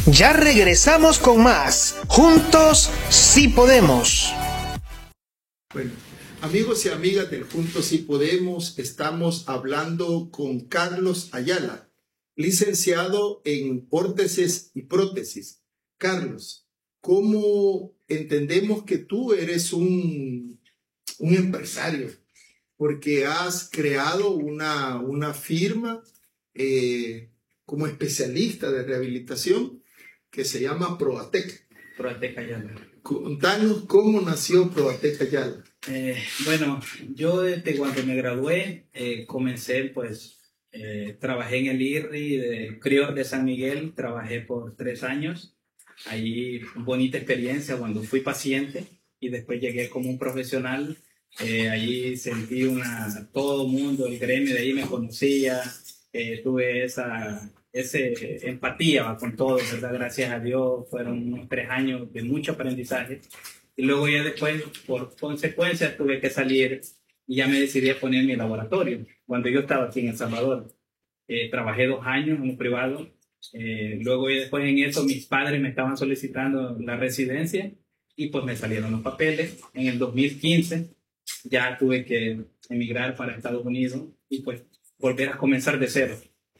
Ya regresamos con más. Juntos sí podemos. Bueno, amigos y amigas del Juntos sí podemos, estamos hablando con Carlos Ayala, licenciado en órtesis y prótesis. Carlos, ¿cómo entendemos que tú eres un empresario? Porque has creado una firma como especialista de rehabilitación que se llama Proatec. Proatec Ayala. Contanos cómo nació Proatec Ayala. Bueno, yo desde cuando me gradué comencé, trabajé en el IRRI de Crior de San Miguel, trabajé por 3 años. Allí, bonita experiencia cuando fui paciente y después llegué como un profesional. Allí sentí todo mundo, el gremio de ahí me conocía, tuve esa empatía con todos, ¿verdad? Gracias a Dios, fueron unos 3 años de mucho aprendizaje. Y luego ya después, por consecuencia, tuve que salir y ya me decidí a poner mi laboratorio. Cuando yo estaba aquí en El Salvador, trabajé 2 años en un privado. Luego y después en eso, mis padres me estaban solicitando la residencia y pues me salieron los papeles. En el 2015 ya tuve que emigrar para Estados Unidos y pues volver a comenzar de cero.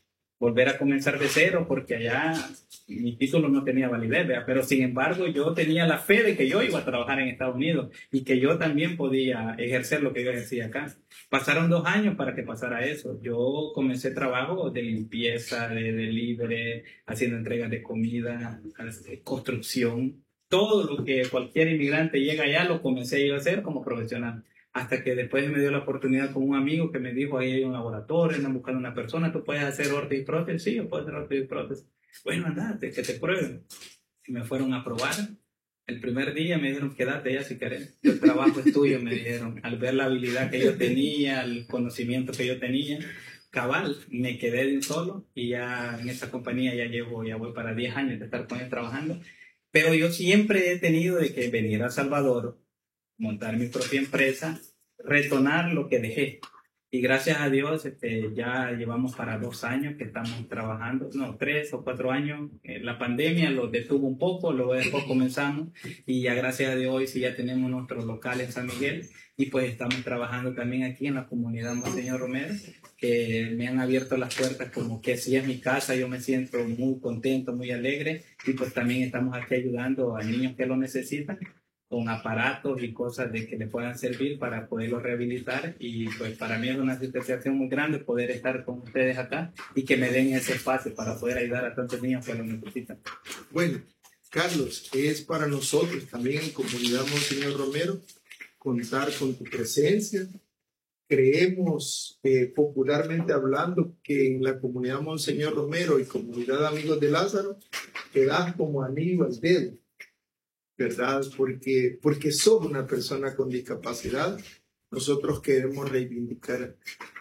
Porque allá mi título no tenía validez, ¿verdad? Pero sin embargo yo tenía la fe de que yo iba a trabajar en Estados Unidos y que yo también podía ejercer lo que yo ejercía acá. Pasaron 2 años para que pasara eso. Yo comencé trabajo de limpieza, de delivery, haciendo entregas de comida, de construcción. Todo lo que cualquier inmigrante llega allá lo comencé yo a hacer como profesional. Hasta que después me dio la oportunidad con un amigo que me dijo, ahí hay un laboratorio, están buscando una persona, ¿tú puedes hacer órtesis y prótesis? Sí, yo puedo hacer órtesis y prótesis. Bueno, andate, que te prueben. Y me fueron a probar. El primer día me dijeron, quédate ya si querés. El trabajo es tuyo, me dijeron. Al ver la habilidad que yo tenía, el conocimiento que yo tenía, cabal, me quedé de un solo y ya en esa compañía ya voy para 10 años de estar con él trabajando. Pero yo siempre he tenido de que venir a Salvador, montar mi propia empresa, retornar lo que dejé. Y gracias a Dios ya llevamos para 2 años que estamos trabajando, no, 3 o 4 años. La pandemia lo detuvo un poco, luego después comenzamos y ya gracias a Dios hoy sí ya tenemos nuestro local en San Miguel y pues estamos trabajando también aquí en la comunidad Monseñor Romero, que me han abierto las puertas como que si es mi casa, yo me siento muy contento, muy alegre y pues también estamos aquí ayudando a niños que lo necesitan con aparatos y cosas de que le puedan servir para poderlos rehabilitar y pues para mí es una satisfacción muy grande poder estar con ustedes acá y que me den ese espacio para poder ayudar a tantos niños que lo necesitan. Bueno, Carlos, es para nosotros también en Comunidad Monseñor Romero contar con tu presencia. Creemos, popularmente hablando, que en la Comunidad Monseñor Romero y Comunidad Amigos de Lázaro quedas como anillo al dedo, ¿verdad? Porque sos una persona con discapacidad. Nosotros queremos reivindicar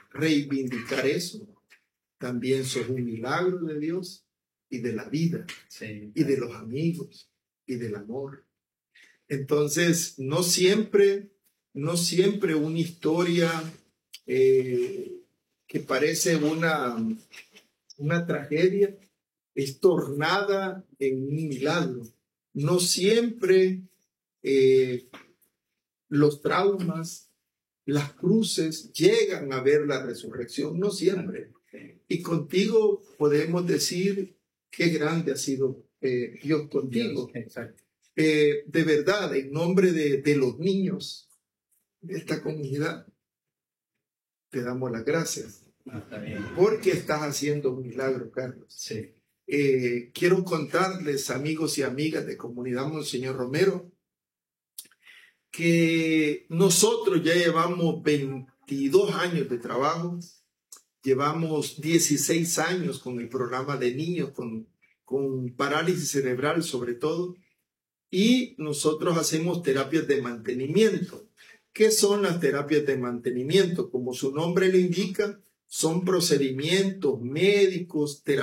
eso. También sos un milagro de Dios y de la vida, sí, y de los amigos y del amor. Entonces, no siempre una historia que parece una tragedia es tornada en un milagro. No siempre los traumas, las cruces llegan a ver la resurrección, no siempre. Y contigo podemos decir qué grande ha sido Dios contigo. Exacto. De verdad, en nombre de los niños de esta comunidad, te damos las gracias. Porque estás haciendo un milagro, Carlos. Sí. Quiero contarles, amigos y amigas de Comunidad Monseñor Romero, que nosotros ya llevamos 22 años de trabajo, llevamos 16 años con el programa de niños con parálisis cerebral sobre todo, y nosotros hacemos terapias de mantenimiento. ¿Qué son las terapias de mantenimiento? Como su nombre lo indica, son procedimientos médicos, terapéuticos,